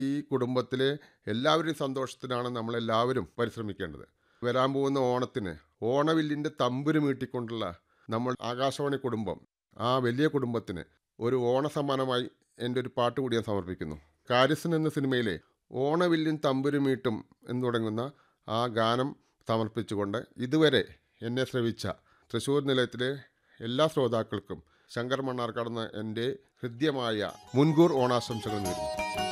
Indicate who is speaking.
Speaker 1: ഈ കുടുംബത്തിലെ എല്ലാവരുടെയും സന്തോഷത്തിനാണ് നമ്മളെല്ലാവരും പരിശ്രമിക്കേണ്ടത്. വരാൻ പോകുന്ന ഓണത്തിന് ഓണവില്ലിൻ്റെ തമ്പുരു മീട്ടിക്കൊണ്ടുള്ള നമ്മൾ ആകാശവാണി കുടുംബം, ആ വലിയ കുടുംബത്തിന് ഒരു ഓണസമ്മാനമായി എൻ്റെ ഒരു പാട്ട് കൂടി ഞാൻ സമർപ്പിക്കുന്നു. കാരിസൻ എന്ന സിനിമയിലെ ഓണവില്ലിൻ തമ്പുരു മീട്ടും എന്ന് തുടങ്ങുന്ന ആ ഗാനം സമർപ്പിച്ചുകൊണ്ട് ഇതുവരെ എന്നെ ശ്രവിച്ച തൃശ്ശൂർ നിലയത്തിലെ എല്ലാ ശ്രോതാക്കൾക്കും ശങ്കർ മണ്ണാർക്കാട് എന്ന എൻ്റെ ഹൃദ്യമായ മുൻകൂർ ഓണാശംസകൾ നേരുന്നു.